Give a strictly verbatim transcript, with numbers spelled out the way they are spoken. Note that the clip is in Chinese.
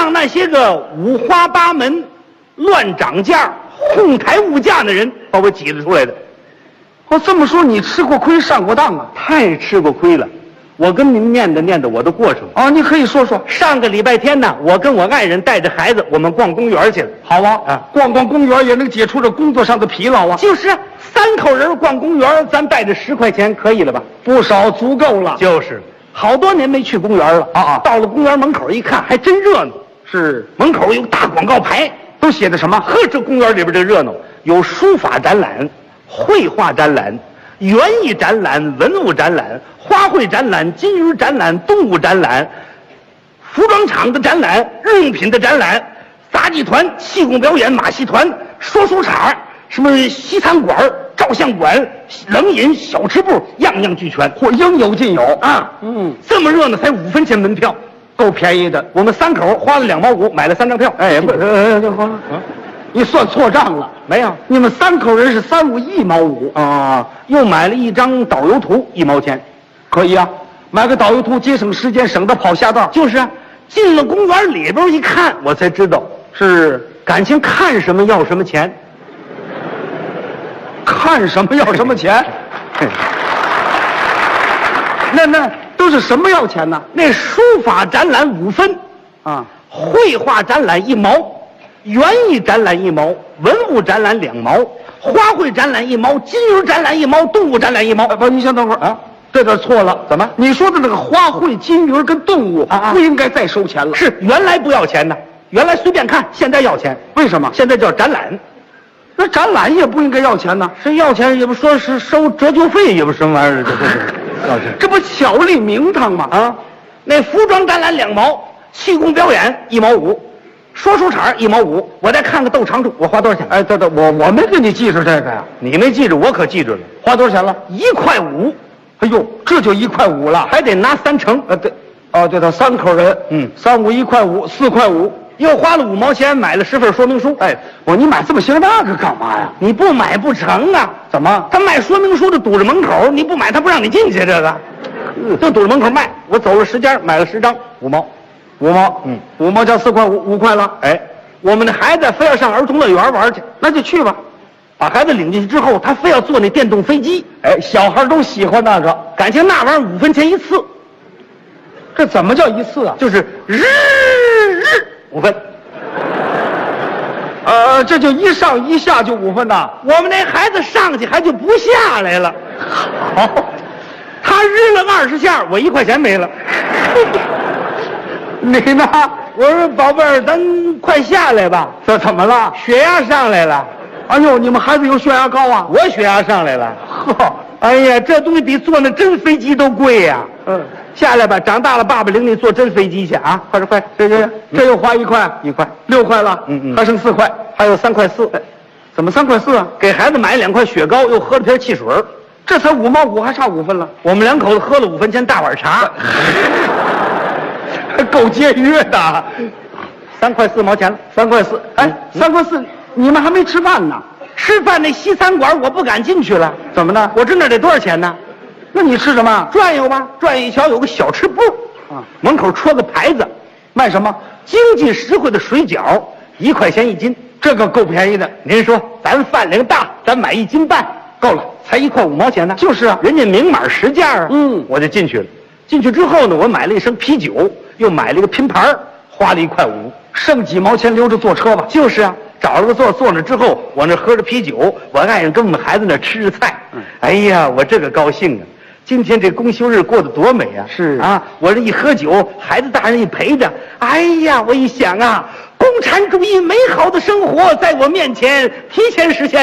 让那些个五花八门、乱涨价、哄抬物价的人把我挤了出来的。 哦，这么说你吃过亏上过当啊？ 太吃过亏了。我跟您念叨念叨我的过程。 哦，你可以说说。 上个礼拜天呢，我跟我爱人带着孩子，我们逛公园去了。 好啊，啊，逛逛公园也能解除这工作上的疲劳啊。 就是三口人逛公园，咱带着十块钱可以了吧？ 不少，足够了。 就是好多年没去公园了啊啊！ 到了公园门口一看，还真热闹。 是， 门口有大广告牌， 都写的什么？ 呵，这公园里边这热闹，有书法展览、绘画展览、园艺展览、文物展览、花卉展览、金鱼展览、动物展览、服装厂的展览、日用品的展览、杂技团、气功表演、马戏团、说书场，什么西餐馆、照相馆、冷饮、小吃部，样样俱全， 或应有尽有啊！ 嗯， 这么热闹，才五分钱门票， 够便宜的。 我们三口花了两毛五买了三张票。 哎，不，呃，这花，你算错账了。 没有， 你们三口人是三五一毛五啊，又买了一张导游图，一毛钱， 可以啊，买个导游图节省时间，省得跑下道。 就是啊，进了公园里边一看，我才知道是感情看什么要什么钱， 看什么要什么钱。那那都是什么要钱呢？ 那书法展览五分， 啊， 绘画展览一毛。园艺展览一毛，文物展览两毛，花卉展览一毛，金鱼展览一毛，动物展览一毛。 不，你先等会儿啊，这点错了。 怎么？ 你说的那个花卉、金鱼跟动物啊， 不应该再收钱了？ 是原来不要钱的，原来随便看，现在要钱。 为什么？ 现在叫展览， 那展览也不应该要钱呢？ 是要钱，也不说是收折旧费，也不什么玩意儿，这这这要钱。 这不巧立名堂吗？ 啊，那服装展览两毛，气功表演一毛五。说书场一毛五，我再看个斗长处，我花多少钱？ 哎，对对，我我没给你记着这个呀， 你没记住，我可记住了。 花多少钱了？ 一块五。 哎呦，这就一块五了， 还得拿三成。 呃，对，哦，对，他三口人， 嗯， 三五一块五，四块五， 又花了五毛钱买了十份说明书。 哎，我你买这么些那个干嘛呀？ 你不买不成啊？ 怎么？ 他卖说明书就堵着门口，你不买他不让你进去，这个，嗯、就堵着门口卖。我走了十家，买了十张，五毛， 五毛， 嗯， 五毛加四块五，五块了。 哎。我们的孩子非要上儿童乐园玩去， 那就去吧。 把孩子领进去之后，他非要坐那电动飞机。 哎，小孩都喜欢那个， 感情那玩意儿五分钱一次。 这怎么叫一次啊？ 就是日日五分。 呃，这就一上一下就五分呐。 我们那孩子上去还就不下来了。好，他日了二十下，我一块钱没了。 你呢？ 我说宝贝儿，咱快下来吧。 这怎么了？ 血压上来了。 哎呦，你们孩子有血压高啊？ 我血压上来了。 呵， 哎呀，这东西比坐那真飞机都贵呀、啊。 嗯， 下来吧，长大了，爸爸领你坐真飞机去啊！快点快， 这这这又花一块， 一块六块了， 嗯嗯， 还剩四块， 还有三块四。 怎么三块四啊？ 给孩子买两块雪糕，又喝了瓶汽水， 这才五毛五，还差五分了。 我们两口子喝了五分钱大碗茶。 够节约的， 三块四毛钱了， 三块四，哎，嗯、三块四，你们还没吃饭呢。 吃饭那西餐馆我不敢进去了， 怎么呢？ 我知道得多少钱呢？ 那你吃什么？ 转悠吧，转悠一瞧有个小吃部， 啊， 门口戳个牌子， 卖什么？ 经济实惠的水饺，一块钱一斤， 这个够便宜的。 您说，咱饭量大，咱买一斤半够了，才一块五毛钱呢。 就是啊， 人家明码实价啊。 嗯， 我就进去了。进去之后呢，我买了一升啤酒，又买了一个拼盘，花了一块五， 剩几毛钱留着坐车吧。 就是啊，找了个座，坐那之后，我那喝着啤酒，我爱人跟我们孩子那吃着菜。 嗯， 哎呀，我这个高兴啊！今天这公休日过得多美啊！ 是啊，我这一喝酒，孩子大人一陪着，哎呀，我一想啊，共产主义美好的生活在我面前提前实现。